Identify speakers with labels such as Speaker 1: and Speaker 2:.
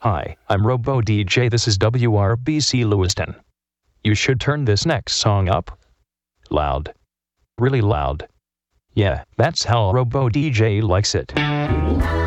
Speaker 1: Hi, I'm Robo DJ. This is WRBC Lewiston. You should turn this next song up. Loud. Really loud. Yeah, that's how Robo DJ likes it.